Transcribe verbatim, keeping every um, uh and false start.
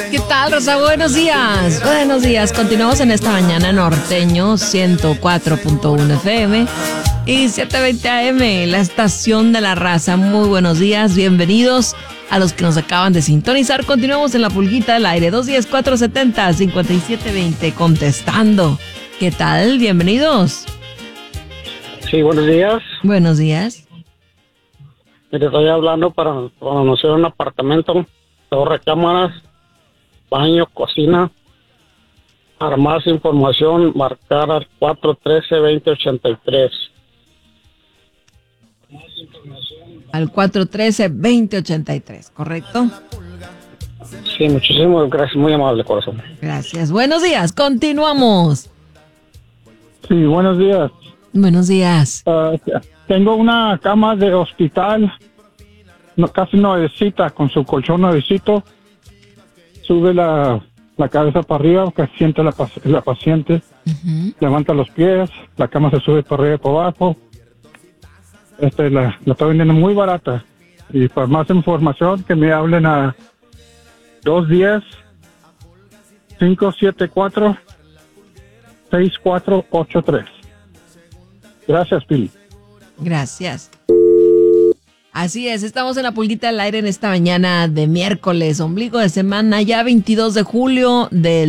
¿Qué tal, Rosa? Buenos días. Buenos días. Continuamos en esta mañana norteño ciento cuatro punto uno F M y setecientos veinte A M, la estación de la raza. Muy buenos días. Bienvenidos a los que nos acaban de sintonizar. Continuamos en la pulguita del aire. dos uno cero, cuatro siete cero, cinco siete dos cero contestando. ¿Qué tal? Bienvenidos. Sí, buenos días. Buenos días. Mire, estoy hablando para, para anunciar un apartamento, dos recámaras, baño, cocina. Para más información, marcar al cuatro uno tres, dos cero ocho tres. Al cuatro uno tres, dos cero ocho tres, ¿correcto? Sí, muchísimas gracias, muy amable, corazón. Gracias. Buenos días. Continuamos. Sí, buenos días. Buenos días. Uh, tengo una cama de hospital, no, casi nuevecita, con su colchón nuevecito. Sube la, la cabeza para arriba, que siente la, la paciente. Uh-huh. Levanta los pies, la cama se sube para arriba y para abajo. Este, la, la está vendiendo muy barata. Y para más información, que me hablen a dos uno cero, cinco siete cuatro, seis cuatro ocho tres. Gracias, Pili. Gracias. Así es, estamos en la pulguita del aire en esta mañana de miércoles, ombligo de semana, ya veintidós de julio del